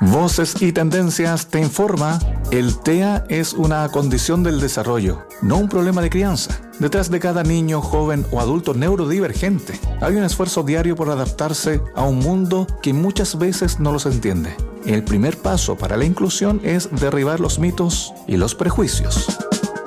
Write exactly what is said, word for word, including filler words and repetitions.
Voces y Tendencias te informa, el T E A es una condición del desarrollo, no un problema de crianza. Detrás de cada niño, joven o adulto neurodivergente, hay un esfuerzo diario por adaptarse a un mundo que muchas veces no los entiende. El primer paso para la inclusión es derribar los mitos y los prejuicios.